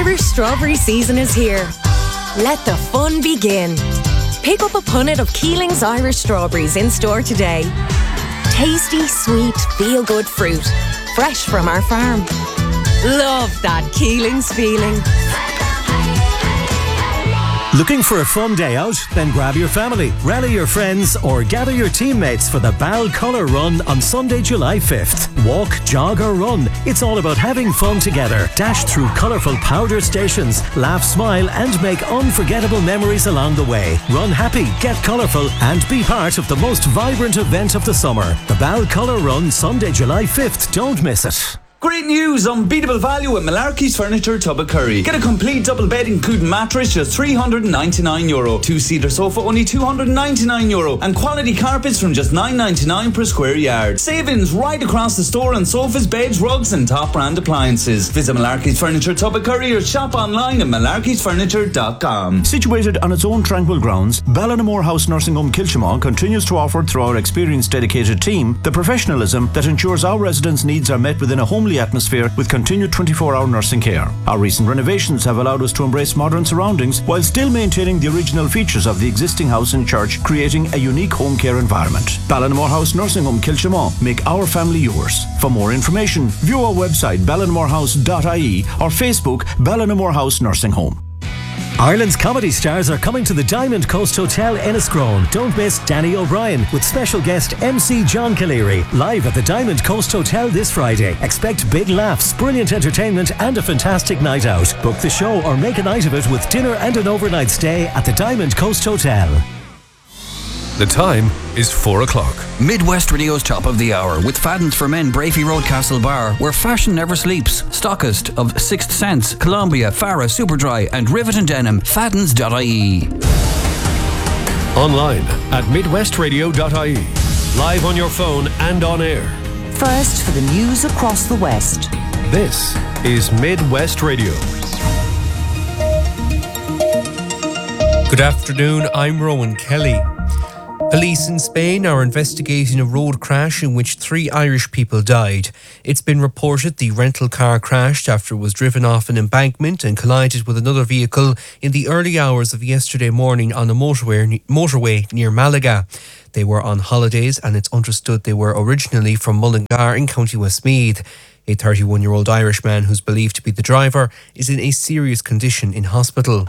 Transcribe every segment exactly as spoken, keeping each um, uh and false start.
Irish strawberry season is here. Let the fun begin. Pick up a punnet of Keeling's Irish strawberries in store today. Tasty, sweet, feel-good fruit. Fresh from our farm. Love that Keeling's feeling. Looking for a fun day out? Then grab your family, rally your friends or gather your teammates for the Bal Colour Run on Sunday, July fifth. Walk, jog or run. It's all about having fun together. Dash through colourful powder stations, laugh, smile and make unforgettable memories along the way. Run happy, get colourful and be part of the most vibrant event of the summer. The Bal Colour Run, Sunday, July fifth. Don't miss it. Great news! Unbeatable value at Malarkey's Furniture, Tubbercurry. Get a complete double bed including mattress just three hundred ninety-nine euro. Two-seater sofa only two hundred ninety-nine euro. And quality carpets from just nine ninety-nine per square yard. Savings right across the store on sofas, beds, rugs and top brand appliances. Visit Malarkey's Furniture, Tubbercurry or shop online at malarkeys furniture dot com. Situated on its own tranquil grounds, Ballinamore House Nursing Home Kilchimau continues to offer through our experienced dedicated team the professionalism that ensures our residents' needs are met within a homely atmosphere with continued twenty-four hour nursing care. Our recent renovations have allowed us to embrace modern surroundings while still maintaining the original features of the existing house and church, creating a unique home care environment. Ballinamore House Nursing Home Kilchimau. Make our family yours. For more information, view our website ballinamore house dot I E or Facebook Ballinamore House Nursing Home. Ireland's comedy stars are coming to the Diamond Coast Hotel Enniscrone. Don't miss Danny O'Brien with special guest M C John Caleri live at the Diamond Coast Hotel this Friday. Expect big laughs, brilliant entertainment and a fantastic night out. Book the show or make a night of it with dinner and an overnight stay at the Diamond Coast Hotel. The time is four o'clock. Midwest Radio's top of the hour with Fadden's for Men, Brafey Road, Castle Bar, where fashion never sleeps. Stockist of Sixth Sense, Columbia, Farah, Superdry and Rivet and Denim. Faddens dot I E. Online at midwest radio dot I E. Live on your phone and on air. First for the news across the West. This is Midwest Radio. Good afternoon, I'm Rowan Kelly. Police in Spain are investigating a road crash in which three Irish people died. It's been reported the rental car crashed after it was driven off an embankment and collided with another vehicle in the early hours of yesterday morning on a motorway, motorway near Malaga. They were on holidays and it's understood they were originally from Mullingar in County Westmeath. A thirty-one-year-old Irish man who's believed to be the driver is in a serious condition in hospital.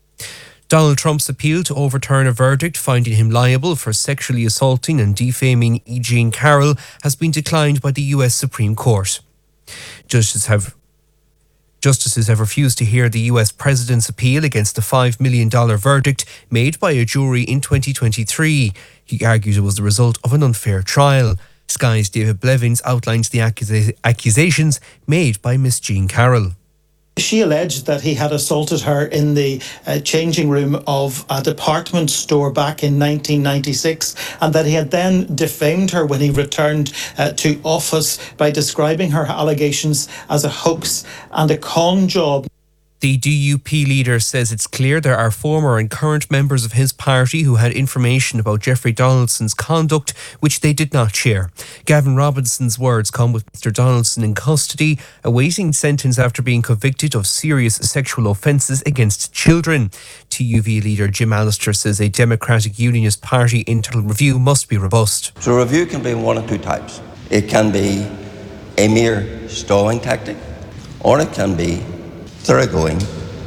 Donald Trump's appeal to overturn a verdict finding him liable for sexually assaulting and defaming E. Jean Carroll has been declined by the U S Supreme Court. Justices have, justices have refused to hear the U S President's appeal against the five million dollars verdict made by a jury in twenty twenty-three. He argued it was the result of an unfair trial. Sky's David Blevins outlines the accusa- accusations made by Miss Jean Carroll. She alleged that he had assaulted her in the uh, changing room of a department store back in nineteen ninety-six and that he had then defamed her when he returned uh, to office by describing her allegations as a hoax and a con job. The D U P leader says it's clear there are former and current members of his party who had information about Jeffrey Donaldson's conduct which they did not share. Gavin Robinson's words come with Mister Donaldson in custody, awaiting sentence after being convicted of serious sexual offences against children. T U V leader Jim Allister says a Democratic Unionist Party internal review must be robust. So a review can be one of two types. It can be a mere stalling tactic, or it can be thoroughgoing,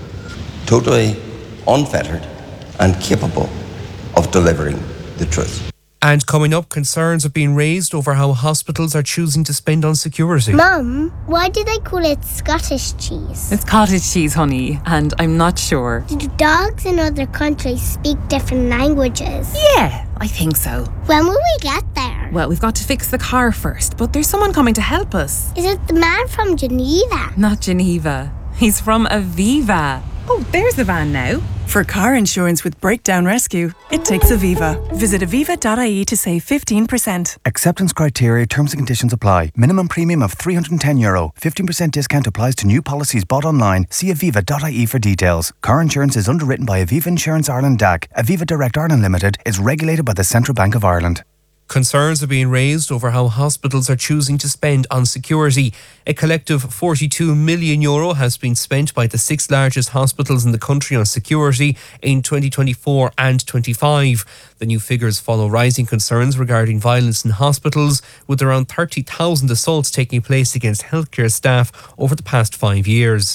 totally unfettered and capable of delivering the truth. And coming up, concerns are being raised over how hospitals are choosing to spend on security. Mum, why do they call it Scottish cheese? It's cottage cheese, honey, and I'm not sure. Do dogs in other countries speak different languages? Yeah, I think so. When will we get there? Well, we've got to fix the car first, but there's someone coming to help us. Is it the man from Geneva? Not Geneva. He's from Aviva. Oh, there's the van now. For car insurance with breakdown rescue, it takes Aviva. Visit aviva dot I E to save fifteen percent. Acceptance criteria, terms and conditions apply. Minimum premium of three hundred ten euro. fifteen percent discount applies to new policies bought online. See aviva dot I E for details. Car insurance is underwritten by Aviva Insurance Ireland D A C. Aviva Direct Ireland Limited is regulated by the Central Bank of Ireland. Concerns are being raised over how hospitals are choosing to spend on security. A collective forty-two million euro has been spent by the six largest hospitals in the country on security in twenty twenty-four and twenty-five. The new figures follow rising concerns regarding violence in hospitals, with around thirty thousand assaults taking place against healthcare staff over the past five years.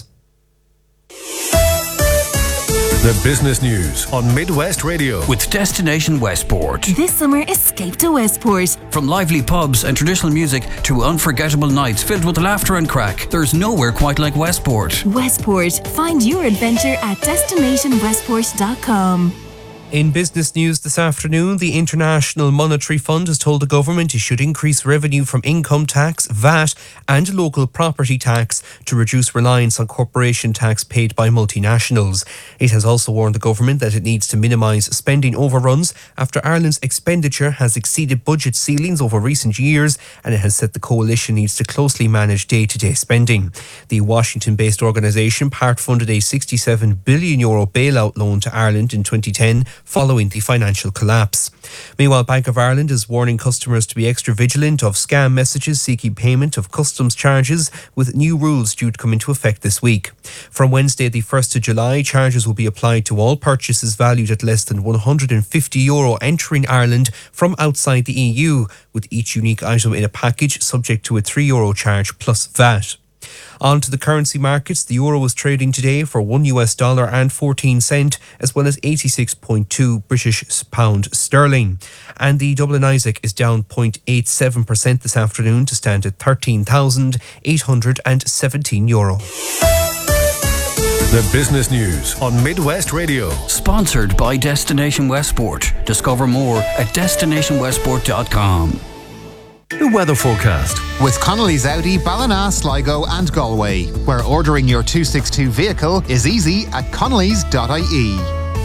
The business news on Midwest Radio with Destination Westport. This summer, escape to Westport. From lively pubs and traditional music to unforgettable nights filled with laughter and crack, there's nowhere quite like Westport. Westport. Find your adventure at destination westport dot com. In business news this afternoon, the International Monetary Fund has told the government it should increase revenue from income tax, V A T and local property tax to reduce reliance on corporation tax paid by multinationals. It has also warned the government that it needs to minimise spending overruns after Ireland's expenditure has exceeded budget ceilings over recent years, and it has said the coalition needs to closely manage day-to-day spending. The Washington-based organisation part-funded a sixty-seven billion euro bailout loan to Ireland in twenty ten following the financial collapse. Meanwhile, Bank of Ireland is warning customers to be extra vigilant of scam messages seeking payment of customs charges, with new rules due to come into effect this week. From Wednesday the first of July, charges will be applied to all purchases valued at less than one hundred fifty euro entering Ireland from outside the E U, with each unique item in a package subject to a three euro charge plus V A T. On to the currency markets. The euro was trading today for one U S dollar and fourteen cent, as well as eighty-six point two British pound sterling. And the Dublin Isaac is down zero point eight seven percent this afternoon to stand at thirteen thousand eight hundred seventeen euro. The business news on Midwest Radio. Sponsored by Destination Westport. Discover more at destination westport dot com. The weather forecast with Connolly's Audi, Ballina, Sligo and Galway, where ordering your two sixty-two vehicle is easy at connellys dot I E.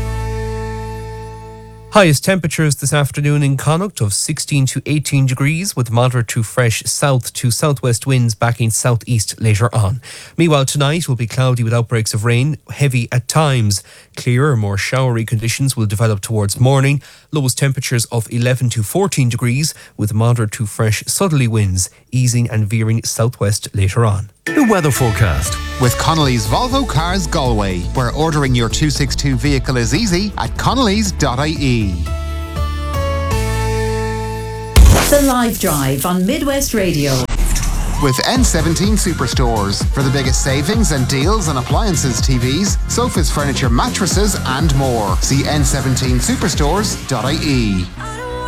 Highest temperatures this afternoon in Connacht of sixteen to eighteen degrees, with moderate to fresh south to southwest winds backing southeast later on. Meanwhile, tonight will be cloudy with outbreaks of rain, heavy at times. Clearer, more showery conditions will develop towards morning. Lowest temperatures of eleven to fourteen degrees, with moderate to fresh southerly winds easing and veering southwest later on. The weather forecast with Connolly's Volvo Cars Galway, where ordering your two sixty-two vehicle is easy at connellys dot I E. The Live Drive on Midwest Radio. With N seventeen Superstores for the biggest savings and deals on appliances, T Vs, sofas, furniture, mattresses and more. See N seventeen superstores dot I E.